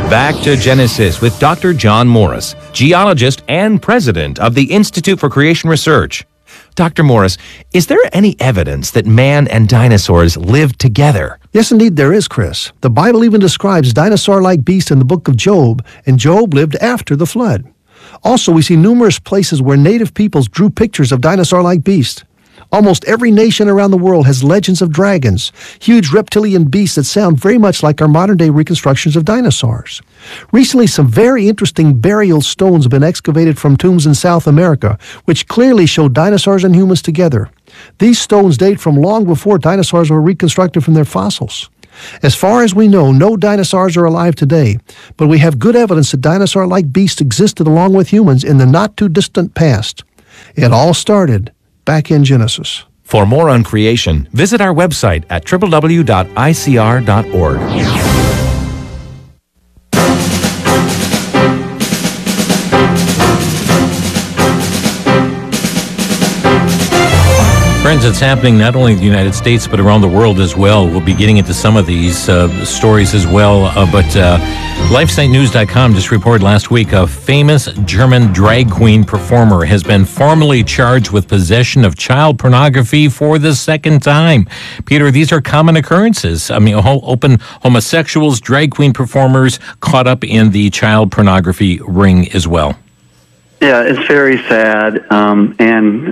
Back to Genesis with Dr. John Morris, geologist and president of the Institute for Creation Research. Dr. Morris, is there any evidence that man and dinosaurs lived together? Yes, indeed there is, Chris. The Bible even describes dinosaur-like beasts in the book of Job, and Job lived after the flood. Also, we see numerous places where native peoples drew pictures of dinosaur-like beasts. Almost every nation around the world has legends of dragons, huge reptilian beasts that sound very much like our modern-day reconstructions of dinosaurs. Recently, some very interesting burial stones have been excavated from tombs in South America, which clearly show dinosaurs and humans together. These stones date from long before dinosaurs were reconstructed from their fossils. As far as we know, no dinosaurs are alive today, but we have good evidence that dinosaur-like beasts existed along with humans in the not-too-distant past. It all started back in Genesis. For more on creation, visit our website at www.icr.org. Friends, it's happening not only in the United States, but around the world as well. We'll be getting into some of these stories as well. But LifeSiteNews.com just reported last week a famous German drag queen performer has been formally charged with possession of child pornography for the second time. Peter, these are common occurrences. I mean, open homosexuals, drag queen performers caught up in the child pornography ring as well. Yeah, it's very sad, can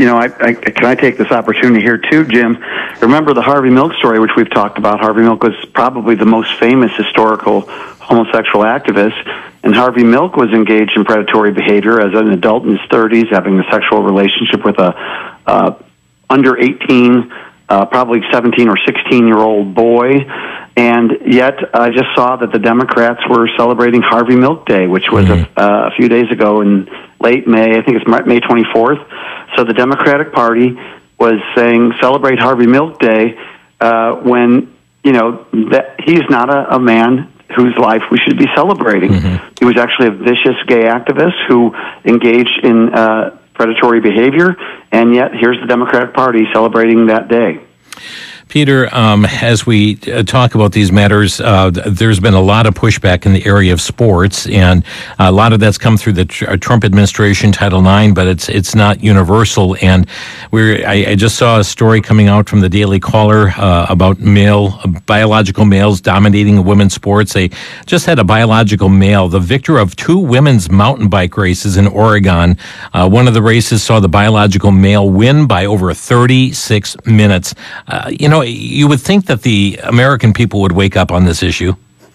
I take this opportunity here too, Jim? Remember the Harvey Milk story, which we've talked about. Harvey Milk was probably the most famous historical homosexual activist, and Harvey Milk was engaged in predatory behavior as an adult in his 30s, having a sexual relationship with a under 18, probably 17 or 16-year-old boy. And yet, I just saw that the Democrats were celebrating Harvey Milk Day, which was a few days ago in late May. I think it's May 24th. So the Democratic Party was saying, celebrate Harvey Milk Day, when, that he's not a man whose life we should be celebrating. He was actually a vicious gay activist who engaged in predatory behavior, and yet here's the Democratic Party celebrating that day. Peter, as we talk about these matters, there's been a lot of pushback in the area of sports, and a lot of that's come through the Trump administration, Title IX, but it's not universal. And I just saw a story coming out from the Daily Caller about biological males dominating women's sports. They just had a biological male, the victor of 2 women's mountain bike races in Oregon. One of the races saw the biological male win by over 36 minutes. You would think that the American people would wake up on this issue.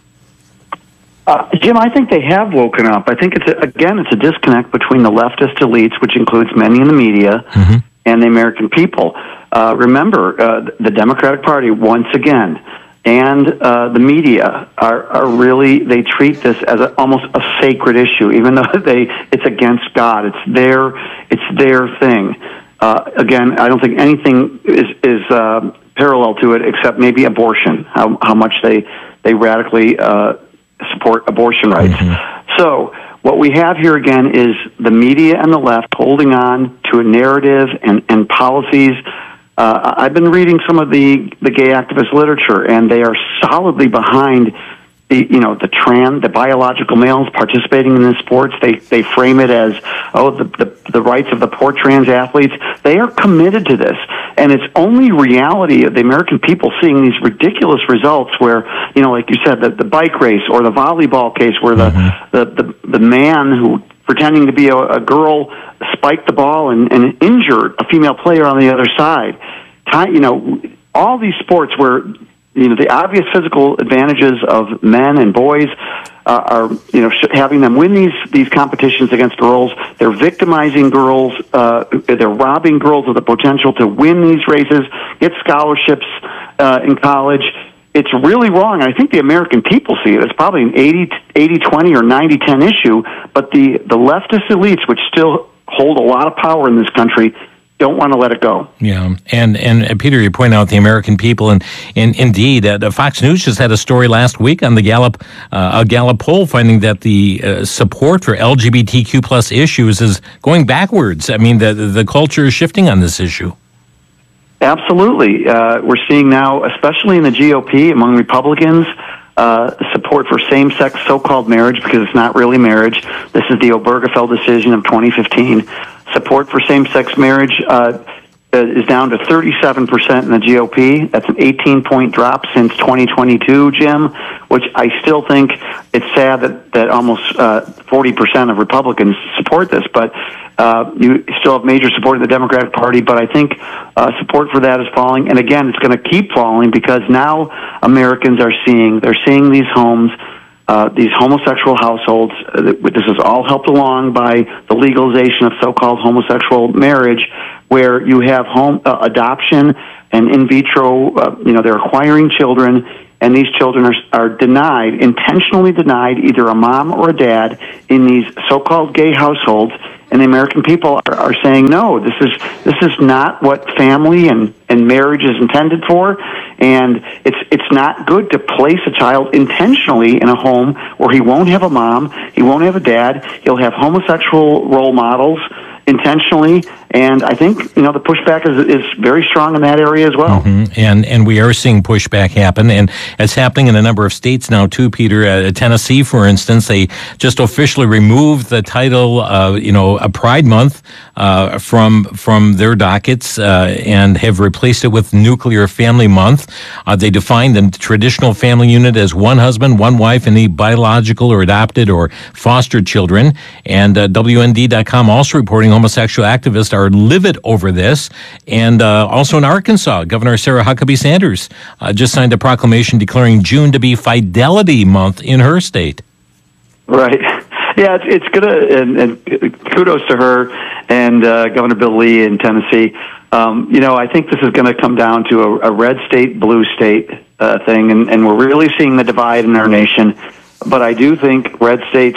Jim, I think they have woken up. I think it's a disconnect between the leftist elites, which includes many in the media, and the American people. Remember, the Democratic Party, once again, and the media are really, they treat this as almost a sacred issue, even though it's against God. It's their thing. Again, I don't think anything is parallel to it except maybe abortion, how much they radically support abortion rights. So what we have here again is the media and the left holding on to a narrative and policies. I've been reading some of the gay activist literature, and they are solidly behind the biological males participating in the sports. They frame it as, the rights of the poor trans athletes. They are committed to this, and it's only reality of the American people seeing these ridiculous results where, like you said, the bike race or the volleyball case where the man who pretending to be a girl spiked the ball and injured a female player on the other side. All these sports where the obvious physical advantages of men and boys are having them win these competitions against girls. They're victimizing girls. They're robbing girls of the potential to win these races, get scholarships in college. It's really wrong. I think the American people see it. It's probably an 80-20 or 90-10 issue, but the leftist elites, which still hold a lot of power in this country, don't want to let it go. Yeah, and Peter, you point out the American people, and indeed, Fox News just had a story last week on the Gallup poll finding that the support for LGBTQ plus issues is going backwards. I mean, the culture is shifting on this issue. Absolutely. We're seeing now, especially in the GOP, among Republicans, support for same-sex so-called marriage, because it's not really marriage. This is the Obergefell decision of 2015. Support for same-sex marriage is down to 37% in the GOP. That's an 18-point drop since 2022, Jim, which I still think it's sad that almost 40% of Republicans support this, but you still have major support in the Democratic Party, but I think support for that is falling. And again, it's going to keep falling because now Americans are seeing these homes, these homosexual households. This is all helped along by the legalization of so-called homosexual marriage, where you have home adoption and in vitro, they're acquiring children, and these children are denied, intentionally denied, either a mom or a dad in these so-called gay households. And the American people are saying, no, this is not what family and marriage is intended for, and it's not good to place a child intentionally in a home where he won't have a mom, he won't have a dad, he'll have homosexual role models intentionally, and I think the pushback is very strong in that area as well. Mm-hmm. And we are seeing pushback happen, and it's happening in a number of states now too, Peter. Tennessee, for instance, they just officially removed the title, a Pride Month from their dockets and have replaced it with Nuclear Family Month. They defined the traditional family unit as one husband, one wife, and any biological or adopted or fostered children. And WND.com also reporting homosexual activists are livid over this. And also in Arkansas, Governor Sarah Huckabee Sanders just signed a proclamation declaring June to be Fidelity Month in her state. Right. Yeah, it's good, and kudos to her and Governor Bill Lee in Tennessee. I think this is going to come down to a red state, blue state thing, and we're really seeing the divide in our nation. But I do think red states,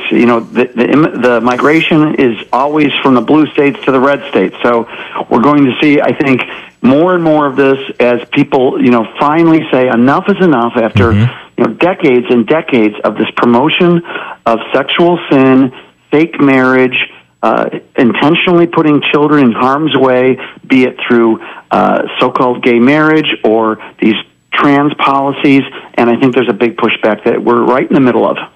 the migration is always from the blue states to the red states. So we're going to see, I think, more and more of this as people, finally say enough is enough after, decades and decades of this promotion of sexual sin, fake marriage, intentionally putting children in harm's way, be it through so-called gay marriage or these trans policies, and I think there's a big pushback that we're right in the middle of.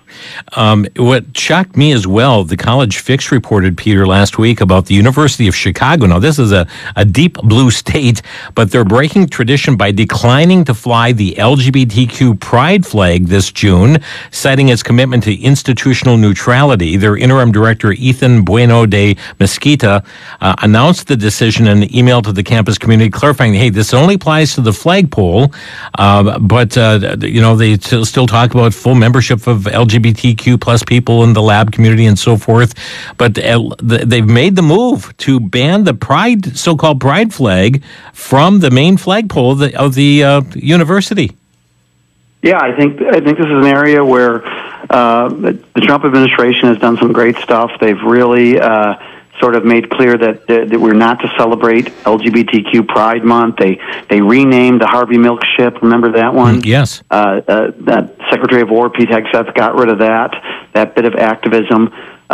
What shocked me as well, the College Fix reported, Peter, last week about the University of Chicago. Now, this is a deep blue state, but they're breaking tradition by declining to fly the LGBTQ pride flag this June, citing its commitment to institutional neutrality. Their interim director, Ethan Bueno de Mesquita, announced the decision in an email to the campus community, clarifying, hey, this only applies to the flagpole, but they still talk about full membership of LGBTQ plus people in the lab community and so forth. But they've made the move to ban the so-called pride flag from the main flagpole of the university. Yeah, I think this is an area where the Trump administration has done some great stuff. They've really sort of made clear that we're not to celebrate LGBTQ Pride Month. They renamed the Harvey Milk Ship. Remember that one? Yes. That Secretary of War Pete Hegseth got rid of that bit of activism.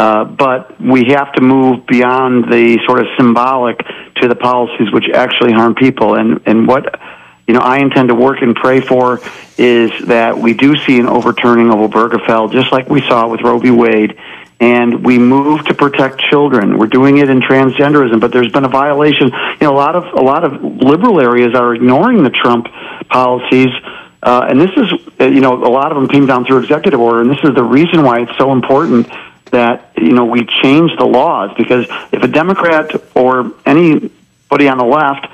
But we have to move beyond the sort of symbolic to the policies which actually harm people. And what I intend to work and pray for is that we do see an overturning of Obergefell, just like we saw with Roe v. Wade. And we move to protect children. We're doing it in transgenderism, but there's been a violation. A lot of liberal areas are ignoring the Trump policies, and this is, a lot of them came down through executive order. And this is the reason why it's so important that we change the laws, because if a Democrat or anybody on the left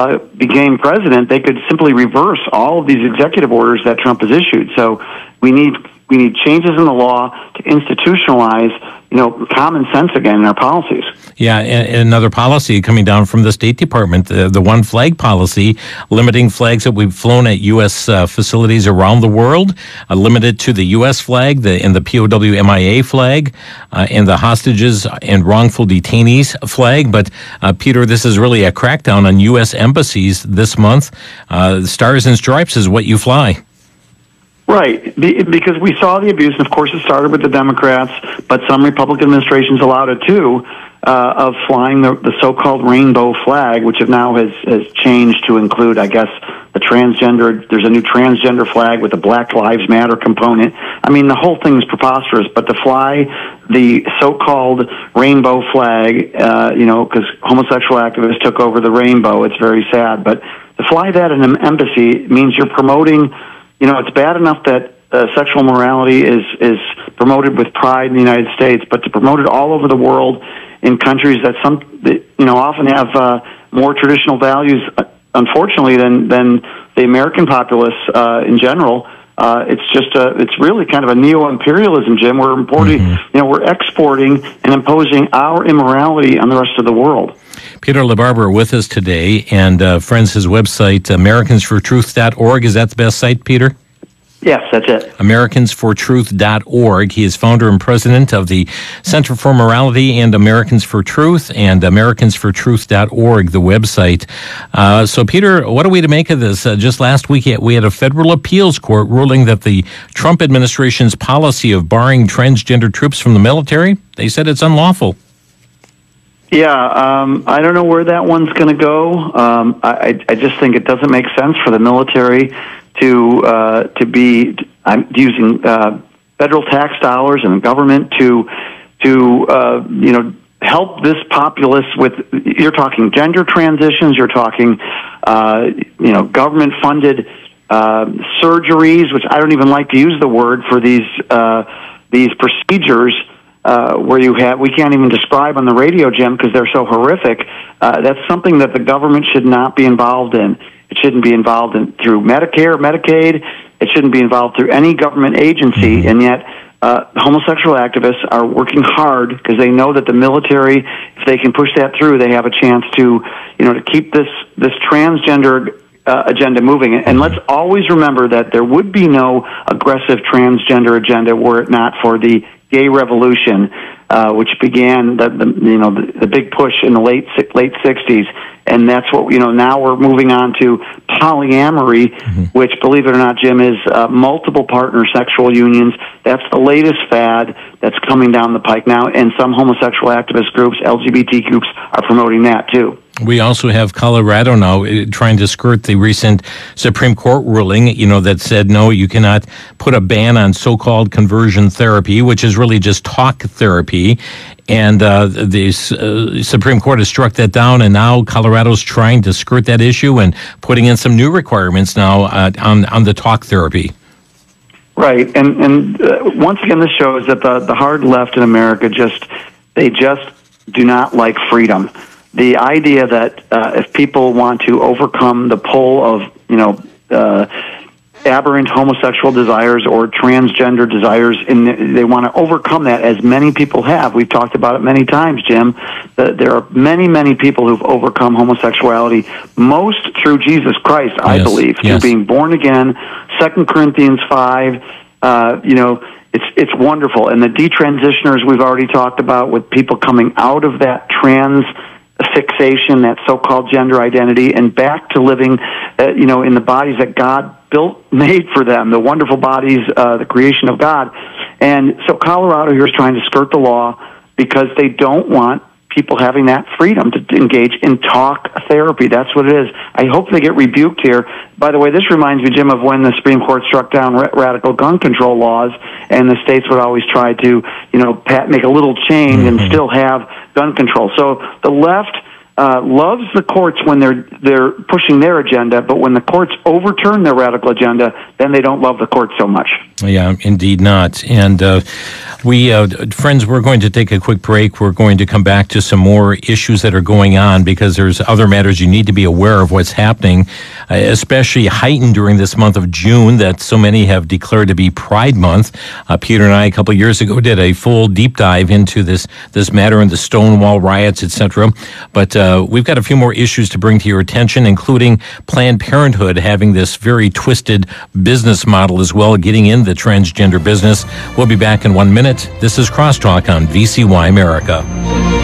became president, they could simply reverse all of these executive orders that Trump has issued. So we need changes in the law to institutionalize, common sense again in our policies. Yeah, and another policy coming down from the State Department, the one flag policy, limiting flags that we've flown at U.S. facilities around the world, limited to the U.S. flag and the POW MIA flag, and the hostages and wrongful detainees flag. But, Peter, this is really a crackdown on U.S. embassies this month. Stars and Stripes is what you fly. Right, because we saw the abuse, and of course it started with the Democrats, but some Republican administrations allowed it too. of flying the so-called rainbow flag, which now has changed to include, I guess, the transgender. There's a new transgender flag with the Black Lives Matter component. I mean, the whole thing is preposterous. But to fly the so-called rainbow flag, because homosexual activists took over the rainbow, it's very sad. But to fly that in an embassy means you're promoting. It's bad enough that sexual morality is promoted with pride in the United States, but to promote it all over the world in countries that often have more traditional values, unfortunately, than the American populace in general. It's really kind of a neo-imperialism, Jim. We're importing, we're exporting and imposing our immorality on the rest of the world. Peter LaBarbera with us today, and friends, his website, AmericansForTruth.org. Is that the best site, Peter? Yes, that's it. AmericansForTruth.org. He is founder and president of the Center for Morality and Americans for Truth, and AmericansForTruth.org, the website. So, Peter, what are we to make of this? Just last week, we had a federal appeals court ruling that the Trump administration's policy of barring transgender troops from the military, they said it's unlawful. Yeah, I don't know where that one's going to go. I just think it doesn't make sense for the military to be using federal tax dollars and the government to help this populace with. You're talking gender transitions. You're talking government funded surgeries, which I don't even like to use the word for these procedures. Where we can't even describe on the radio, Jim, because they're so horrific. That's something that the government should not be involved in. It shouldn't be involved in through Medicare, Medicaid. It shouldn't be involved through any government agency. And yet, homosexual activists are working hard because they know that the military, if they can push that through, they have a chance to keep this transgender agenda moving. And let's always remember that there would be no aggressive transgender agenda were it not for the gay revolution, which began the big push in the late 60s, and that's what now we're moving on to polyamory, which, believe it or not, Jim, is multiple partner sexual unions. That's the latest fad that's coming down the pike now, and some homosexual activist groups, LGBT groups, are promoting that too. We also have Colorado now trying to skirt the recent Supreme Court ruling, that said, no, you cannot put a ban on so-called conversion therapy, which is really just talk therapy. And the Supreme Court has struck that down, and now Colorado's trying to skirt that issue and putting in some new requirements now on the talk therapy. Right, and once again, this shows that the hard left in America they just do not like freedom. The idea that if people want to overcome the pull of aberrant homosexual desires or transgender desires, and they want to overcome that, as many people have. We've talked about it many times, Jim. There are many, many people who've overcome homosexuality, most through Jesus Christ, I believe, through being born again. 2 Corinthians 5, it's wonderful. And the detransitioners we've already talked about, with people coming out of that trans fixation, that so-called gender identity, and back to living, in the bodies that God made for them, the wonderful bodies, the creation of God. And so Colorado here is trying to skirt the law because they don't want people having that freedom to engage in talk therapy. That's what it is. I hope they get rebuked here. By the way, this reminds me, Jim, of when the Supreme Court struck down radical gun control laws, and the states would always try to, make a little change and still have gun control. So the left loves the courts when they're pushing their agenda, but when the courts overturn their radical agenda, then they don't love the courts so much. Yeah, indeed not. And friends, we're going to take a quick break. We're going to come back to some more issues that are going on, because there's other matters you need to be aware of what's happening, especially heightened during this month of June that so many have declared to be Pride Month. Peter and I, a couple of years ago, did a full deep dive into this matter and the Stonewall riots, etc. But we've got a few more issues to bring to your attention, including Planned Parenthood having this very twisted business model as well, getting in the transgender business. We'll be back in 1 minute. This is Crosstalk on VCY America.